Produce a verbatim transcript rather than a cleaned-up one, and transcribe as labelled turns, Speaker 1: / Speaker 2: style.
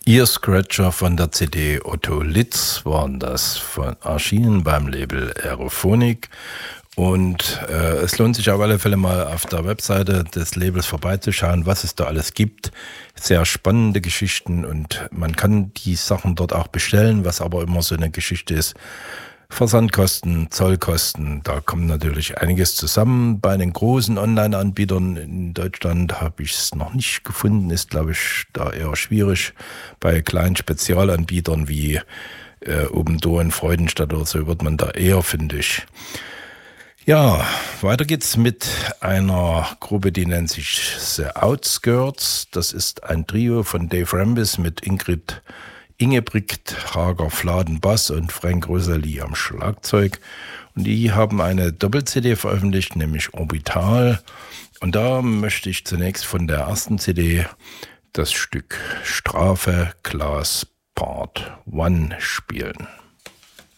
Speaker 1: Ear Scratcher von der C D Otto Litz waren das, von erschienen beim Label Aerophonic. Und äh, es lohnt sich auf alle Fälle mal auf der Webseite des Labels vorbeizuschauen, was es da alles gibt. Sehr spannende Geschichten und man kann die Sachen dort auch bestellen, was aber immer so eine Geschichte ist. Versandkosten, Zollkosten, da kommt natürlich einiges zusammen. Bei den großen Online-Anbietern in Deutschland habe ich es noch nicht gefunden, ist glaube ich da eher schwierig. Bei kleinen Spezialanbietern wie äh, Obendoor in Freudenstadt oder so wird man da eher fündig. Ja, weiter geht's mit einer Gruppe, die nennt sich The Outskirts. Das ist ein Trio von Dave Rambis mit Ingrid Ingebrigt Hager-Fladen Bass und Frank Rosalie am Schlagzeug. Und die haben eine Doppel-C D veröffentlicht, nämlich Orbital. Und da möchte ich zunächst von der ersten C D das Stück Strafe Class Part eins spielen.